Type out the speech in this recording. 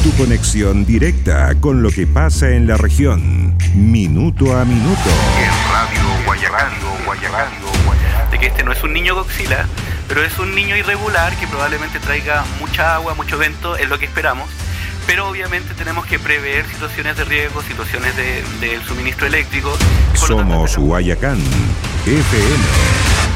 Tu conexión directa con lo que pasa en la región, minuto a minuto. En Radio Guayacán. De que este no es un niño Godzilla, pero es un niño irregular que probablemente traiga mucha agua, mucho viento, es lo que esperamos. Pero obviamente tenemos que prever situaciones de riesgo, situaciones del suministro eléctrico. Somos Guayacán FM.